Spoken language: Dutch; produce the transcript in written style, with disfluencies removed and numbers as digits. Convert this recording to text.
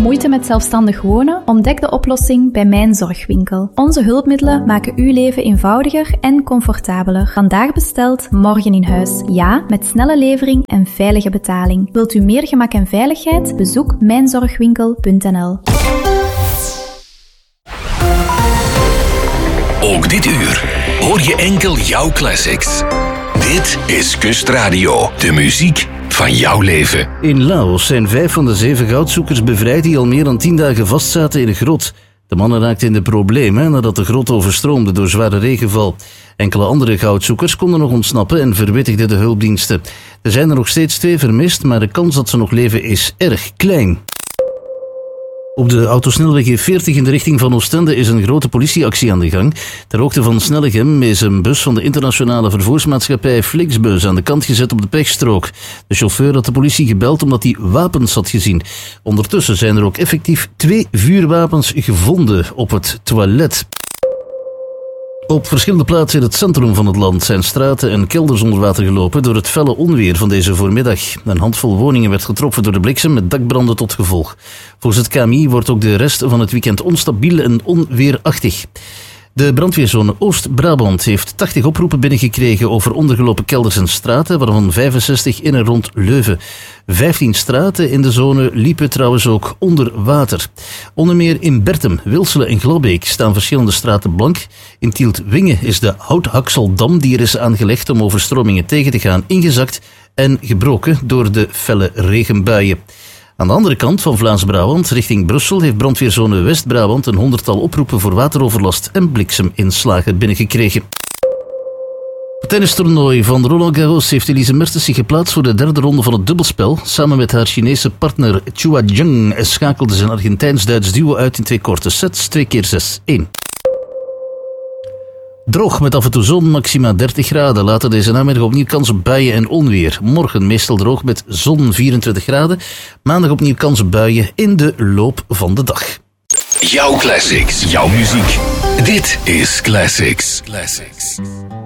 Moeite met zelfstandig wonen? Ontdek de oplossing bij Mijn Zorgwinkel. Onze hulpmiddelen maken uw leven eenvoudiger en comfortabeler. Vandaag besteld, morgen in huis. Ja, met snelle levering en veilige betaling. Wilt u meer gemak en veiligheid? Bezoek mijnzorgwinkel.nl. Ook dit uur hoor je enkel jouw classics. Dit is Kustradio, de muziek van jouw leven. In Laos zijn 5 van de 7 goudzoekers bevrijd die al meer dan 10 dagen vastzaten in een grot. De mannen raakten in de problemen nadat de grot overstroomde door zware regenval. Enkele andere goudzoekers konden nog ontsnappen en verwittigden de hulpdiensten. Er zijn er nog steeds 2 vermist, maar de kans dat ze nog leven is erg klein. Op de autosnelweg E40 in de richting van Oostende is een grote politieactie aan de gang. Ter hoogte van Snellegem is een bus van de internationale vervoersmaatschappij Flixbus aan de kant gezet op de pechstrook. De chauffeur had de politie gebeld omdat hij wapens had gezien. Ondertussen zijn er ook effectief 2 vuurwapens gevonden op het toilet. Op verschillende plaatsen in het centrum van het land zijn straten en kelders onder water gelopen door het felle onweer van deze voormiddag. Een handvol woningen werd getroffen door de bliksem met dakbranden tot gevolg. Volgens het KMI wordt ook de rest van het weekend onstabiel en onweerachtig. De brandweerzone Oost-Brabant heeft 80 oproepen binnengekregen over ondergelopen kelders en straten, waarvan 65 in en rond Leuven. 15 straten in de zone liepen trouwens ook onder water. Onder meer in Bertem, Wilselen en Glabbeek staan verschillende straten blank. In Tielt-Winge is de Houthakseldam die er is aangelegd om overstromingen tegen te gaan ingezakt en gebroken door de felle regenbuien. Aan de andere kant van Vlaams-Brabant, richting Brussel, heeft brandweerzone West-Brabant een 100-tal oproepen voor wateroverlast en blikseminslagen binnengekregen. Het tennistoernooi van Roland Garros heeft Elise Mertens zich geplaatst voor de 3e ronde van het dubbelspel. Samen met haar Chinese partner Chua Zheng schakelde ze een Argentijns-Duits duo uit in 2 korte sets, 2 keer 6-1. Droog met af en toe zon, maxima 30 graden. Later deze namiddag opnieuw kans op buien en onweer. Morgen meestal droog met zon 24 graden. Maandag opnieuw kans op buien in de loop van de dag. Jouw classics, jouw muziek. Dit is Classics.